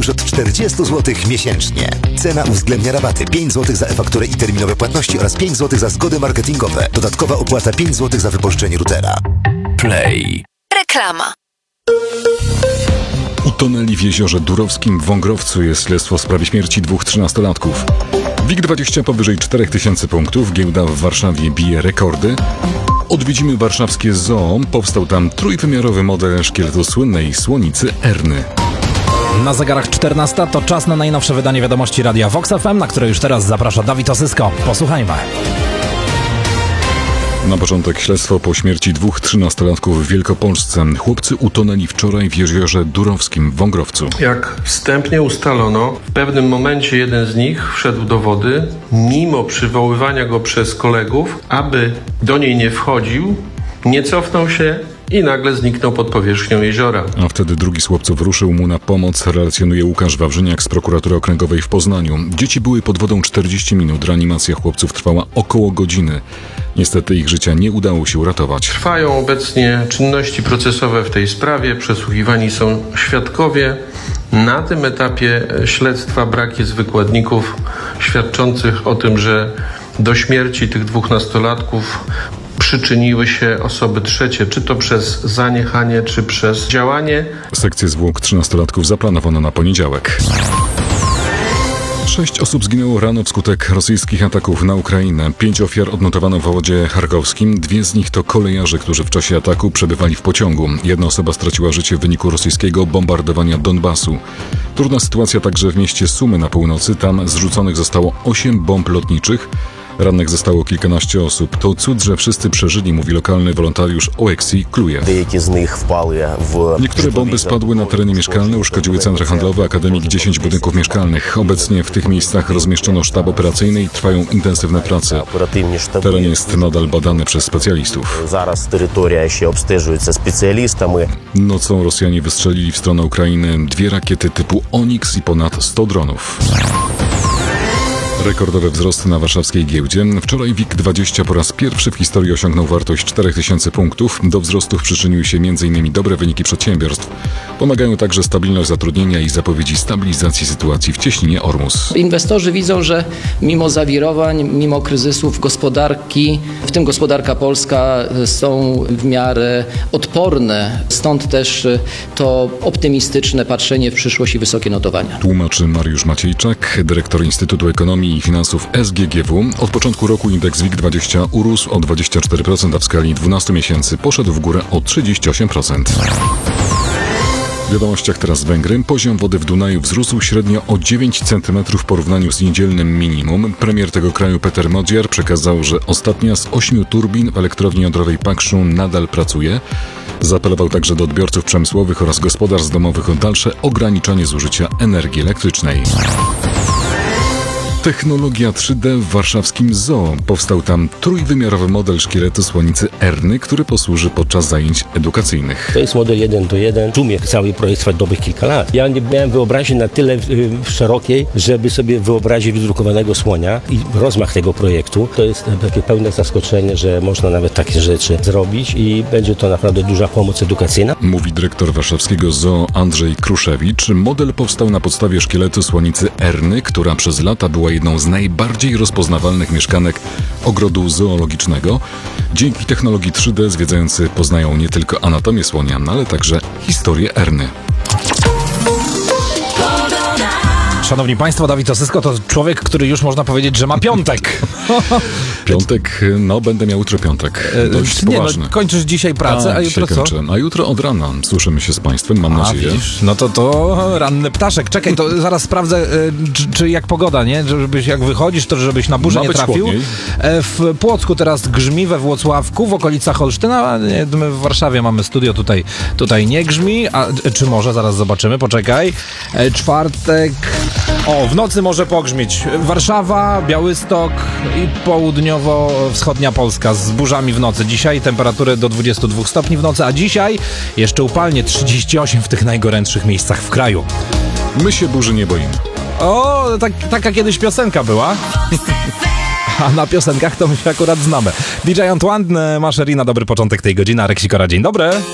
już od 40 zł miesięcznie. Cena uwzględnia rabaty 5 zł za e-fakturę i terminowe płatności oraz 5 zł za zgody marketingowe. Dodatkowa opłata 5 zł za wypożyczenie routera. Play. Reklama. Utonęli w jeziorze Durowskim w Wągrowcu. Jest śledztwo w sprawie śmierci 2 13-latków. WIG20 powyżej 4000 punktów. Giełda w Warszawie bije rekordy. Odwiedzimy warszawskie zoo. Powstał tam trójwymiarowy model szkieletu słynnej słonicy Erny. Na zegarach 14 to czas na najnowsze wydanie wiadomości Radia Vox FM, na które już teraz zaprasza Dawid Osysko. Posłuchajmy. Na początek śledztwo po śmierci 2 13-latków w Wielkopolsce. Chłopcy utonęli wczoraj w jeziorze Durowskim w Wągrowcu. Jak wstępnie ustalono, w pewnym momencie jeden z nich wszedł do wody, mimo przywoływania go przez kolegów, aby do niej nie wchodził, nie cofnął się i nagle zniknął pod powierzchnią jeziora. A wtedy drugi z chłopców ruszył mu na pomoc, relacjonuje Łukasz Wawrzyniak z prokuratury okręgowej w Poznaniu. Dzieci były pod wodą 40 minut, reanimacja chłopców trwała około godziny. Niestety ich życia nie udało się uratować. Trwają obecnie czynności procesowe w tej sprawie, przesłuchiwani są świadkowie. Na tym etapie śledztwa brak jest wykładników świadczących o tym, że do śmierci tych 2 nastolatków przyczyniły się osoby trzecie, czy to przez zaniechanie, czy przez działanie. Sekcję zwłok 13-latków zaplanowano na poniedziałek. 6 osób zginęło rano wskutek rosyjskich ataków na Ukrainę. 5 ofiar odnotowano w obwodzie charkowskim. 2 z nich to kolejarze, którzy w czasie ataku przebywali w pociągu. 1 osoba straciła życie w wyniku rosyjskiego bombardowania Donbasu. Trudna sytuacja także w mieście Sumy na północy. Tam zrzuconych zostało 8 bomb lotniczych. Rannych zostało kilkanaście osób. To cud, że wszyscy przeżyli, mówi lokalny wolontariusz OXI Klujew. Niektóre bomby spadły na tereny mieszkalne, uszkodziły centra handlowe, akademik i 10 budynków mieszkalnych. Obecnie w tych miejscach rozmieszczono sztab operacyjny i trwają intensywne prace. Teren jest nadal badany przez specjalistów. Nocą Rosjanie wystrzelili w stronę Ukrainy 2 rakiety typu Oniks i ponad 100 dronów. Rekordowe wzrosty na warszawskiej giełdzie. Wczoraj WIG20 po raz pierwszy w historii osiągnął wartość 4000 punktów. Do wzrostów przyczyniły się m.in. dobre wyniki przedsiębiorstw. Pomagają także stabilność zatrudnienia i zapowiedzi stabilizacji sytuacji w cieśninie Ormus. Inwestorzy widzą, że mimo zawirowań, mimo kryzysów gospodarki, w tym gospodarka polska, są w miarę odporne. Stąd też to optymistyczne patrzenie w przyszłość i wysokie notowania. Tłumaczy Mariusz Maciejczak, dyrektor Instytutu Ekonomii i Finansów SGGW. Od początku roku indeks WIG20 urósł o 24%, a w skali 12 miesięcy poszedł w górę o 38%. W wiadomościach teraz Węgry. Poziom wody w Dunaju wzrósł średnio o 9 cm w porównaniu z niedzielnym minimum. Premier tego kraju Peter Modziar przekazał, że ostatnia z 8 turbin w elektrowni jądrowej Pakszun nadal pracuje. Zaapelował także do odbiorców przemysłowych oraz gospodarstw domowych o dalsze ograniczanie zużycia energii elektrycznej. Technologia 3D w warszawskim zoo. Powstał tam trójwymiarowy model szkieletu słonicy Erny, który posłuży podczas zajęć edukacyjnych. To jest model 1:1. Tłumie cały projekt trwa dobrych kilka lat. Ja nie miałem wyobraźni na tyle szerokiej, żeby sobie wyobrazić wydrukowanego słonia i rozmach tego projektu. To jest takie pełne zaskoczenie, że można nawet takie rzeczy zrobić i będzie to naprawdę duża pomoc edukacyjna. Mówi dyrektor warszawskiego zoo Andrzej Kruszewicz. Model powstał na podstawie szkieletu słonicy Erny, która przez lata była jedną z najbardziej rozpoznawalnych mieszkanek ogrodu zoologicznego. Dzięki technologii 3D zwiedzający poznają nie tylko anatomię słonia, ale także historię Erny. Szanowni Państwo, Dawid Osysko to człowiek, który już można powiedzieć, że ma piątek. Piątek, będę miał jutro piątek. Dość poważny. Kończysz dzisiaj pracę, a jutro co? Kończę. A jutro od rana słyszymy się z Państwem, mam nadzieję. Widzisz, no to ranny ptaszek. Czekaj, to zaraz sprawdzę, czy jak pogoda, nie? Żebyś jak wychodzisz, to żebyś na burzę nie trafił. Chłodniej. W Płocku teraz grzmi, we Włocławku, w okolicach Olsztyna. My w Warszawie mamy studio, tutaj nie grzmi. A czy może? Zaraz zobaczymy, poczekaj. Czwartek... W nocy może pogrzmieć. Warszawa, Białystok i południowo-wschodnia Polska z burzami w nocy. Dzisiaj temperatury do 22 stopni w nocy, a dzisiaj jeszcze upalnie 38 w tych najgorętszych miejscach w kraju. My się burzy nie boimy. Taka kiedyś piosenka była. A na piosenkach to my się akurat znamy. DJ Antoine, Maszerina, dobry początek tej godziny. Arek Sikora, dzień dobry.